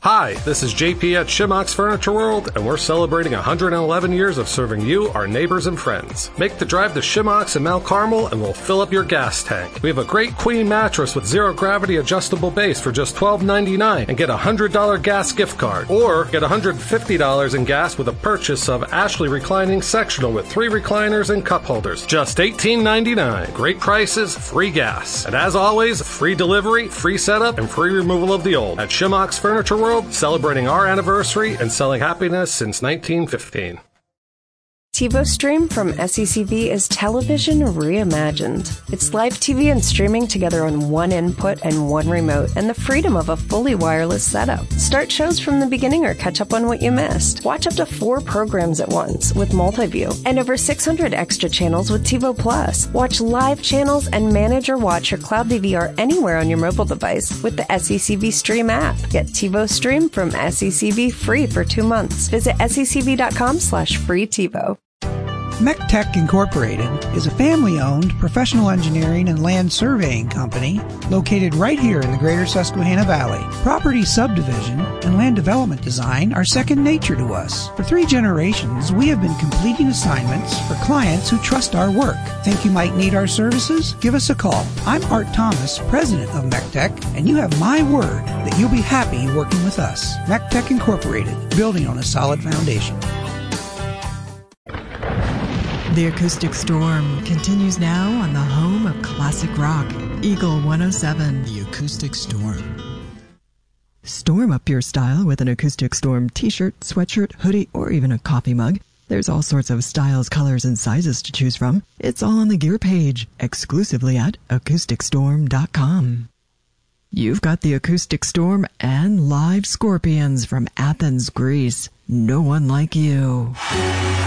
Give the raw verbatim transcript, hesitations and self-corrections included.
Hi, this is J P at Shimox Furniture World, and we're celebrating one hundred eleven years of serving you, our neighbors and friends. Make the drive to Shimox in Mount Carmel, and we'll fill up your gas tank. We have a great queen mattress with zero-gravity adjustable base for just twelve ninety-nine, and get a one hundred dollars gas gift card. Or get one hundred fifty dollars in gas with a purchase of Ashley Reclining Sectional with three recliners and cup holders. Just eighteen ninety-nine. Great prices, free gas. And as always, free delivery, free setup, and free removal of the old. At Shimox Furniture World, celebrating our anniversary and selling happiness since nineteen fifteen. TiVo Stream from S E C V is television reimagined. It's live T V and streaming together on one input and one remote, and the freedom of a fully wireless setup. Start shows from the beginning or catch up on what you missed. Watch up to four programs at once with multi-view, and over six hundred extra channels with TiVo Plus. Watch live channels and manage or watch your cloud D V R anywhere on your mobile device with the S E C V Stream app. Get TiVo Stream from S E C V free for two months. Visit secv.com slash free TiVo. MECTech Incorporated is a family-owned professional engineering and land surveying company located right here in the greater Susquehanna Valley. Property subdivision and land development design are second nature to us. For three generations, we have been completing assignments for clients who trust our work. Think you might need our services? Give us a call. I'm Art Thomas, president of MECTech, and you have my word that you'll be happy working with us. MECTech Incorporated, building on a solid foundation. The Acoustic Storm continues now on the home of classic rock, Eagle one oh seven. The Acoustic Storm. Storm up your style with an Acoustic Storm t-shirt, sweatshirt, hoodie, or even a coffee mug. There's all sorts of styles, colors, and sizes to choose from. It's all on the gear page, exclusively at acoustic storm dot com. You've got the Acoustic Storm and live Scorpions from Athens, Greece. No one like you.